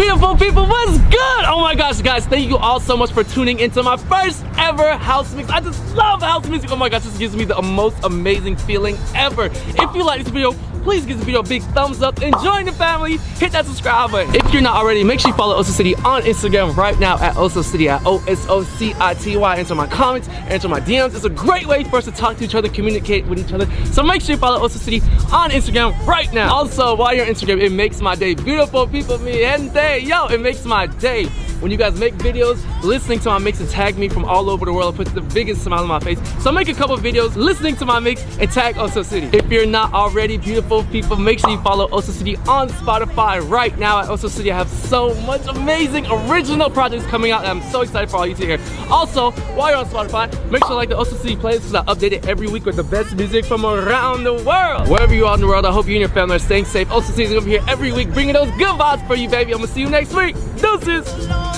Beautiful people, what's good? Oh my gosh, guys, thank you all so much for tuning into my first ever house mix. I just love house music. Oh my gosh, this gives me the most amazing feeling ever. If you like this video, please give this video a big thumbs up and join the family. Hit that subscribe button. If you're not already, make sure you follow Oso City on Instagram right now at Oso City, at OSOCITY. Answer my comments, answer my DMs. It's a great way for us to talk to each other, communicate with each other. So make sure you follow Oso City on Instagram right now. Also, while you're on Instagram, it makes my day. Beautiful people, mi gente. Yo, it makes my day when you guys make videos, listening to my mix and tag me from all over the world. It puts the biggest smile on my face. So make a couple videos listening to my mix and tag Oso City. If you're not already, beautiful people, make sure you follow Oso City on Spotify right now. At Oso City, I have so much amazing original projects coming out, and I'm so excited for all you to hear. Also, while you're on Spotify, make sure you like the Oso City playlist, because I update it every week with the best music from around the world. Wherever you are in the world, I hope you and your family are staying safe. Oso City is gonna be here every week, bringing those good vibes for you, baby. I'm gonna see you next week. Deuces.